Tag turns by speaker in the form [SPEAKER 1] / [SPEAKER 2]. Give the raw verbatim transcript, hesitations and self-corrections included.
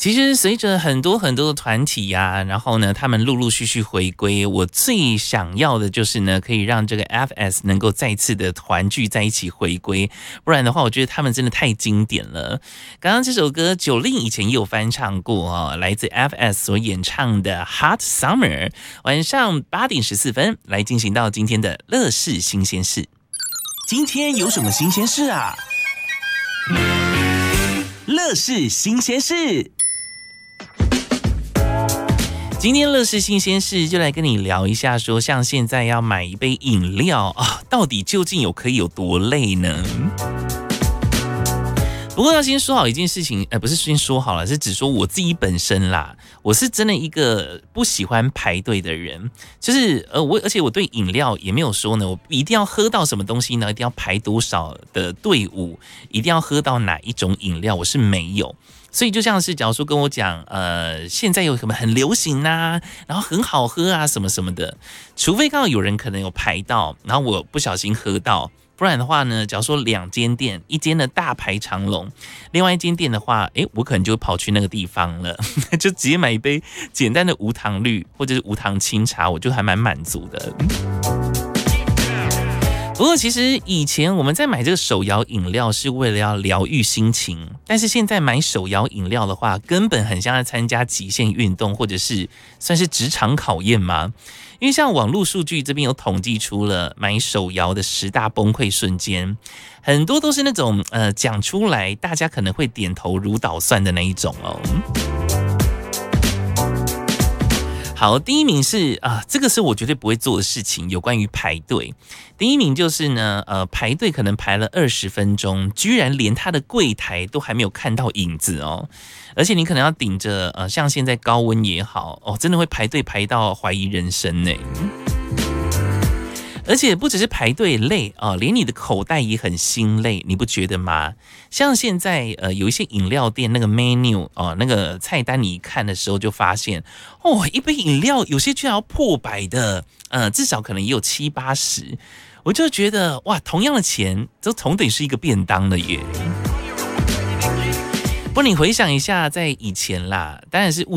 [SPEAKER 1] 其实随着很多很多的团体呀、啊，然后呢，他们陆陆续续回归，我最想要的就是呢，可以让这个 F S 能够再次的团聚在一起回归，不然的话，我觉得他们真的太经典了。刚刚这首歌九令以前也有翻唱过哦，来自 F S 所演唱的 Hot Summer。晚上八点十四分来进行到今天的乐事新鲜事。今天有什么新鲜事啊？乐事新鲜事。今天乐事新鲜事就来跟你聊一下，说像现在要买一杯饮料啊，到底究竟有可以有多累呢？不过要先说好一件事情，呃，不是先说好了，是只说我自己本身啦。我是真的一个不喜欢排队的人，就是呃，我而且我对饮料也没有说呢，我一定要喝到什么东西呢，一定要排多少的队伍，一定要喝到哪一种饮料，我是没有。所以就像是假如说跟我讲，呃，现在有什么很流行啊，然后很好喝啊，什么什么的，除非刚好有人可能有排到，然后我不小心喝到。不然的话呢，假如说两间店，一间的大排长龙，另外一间店的话，诶，我可能就跑去那个地方了，就直接买一杯简单的无糖绿或者是无糖清茶，我就还蛮满足的。不过其实以前我们在买这个手摇饮料是为了要疗愈心情，但是现在买手摇饮料的话，根本很像在参加极限运动，或者是算是职场考验吗？因为像网络数据这边有统计出了买手摇的十大崩溃瞬间，很多都是那种呃讲出来大家可能会点头如捣蒜的那一种哦。好，第一名是啊、呃，这个是我绝对不会做的事情，有关于排队。第一名就是呢，呃，排队可能排了二十分钟，居然连他的柜台都还没有看到影子哦。而且你可能要顶着呃，像现在高温也好哦，真的会排队排到怀疑人生呢。而且不只是排队累啊、哦，连你的口袋也很心累，你不觉得吗？像现在呃有一些饮料店那个 menu 哦，那个菜单你一看的时候就发现哦，一杯饮料有些居然要破百的，呃，至少可能也有七八十，我就觉得哇，同样的钱都同等是一个便当了耶。不，你回想一下，在以前啦，当然是物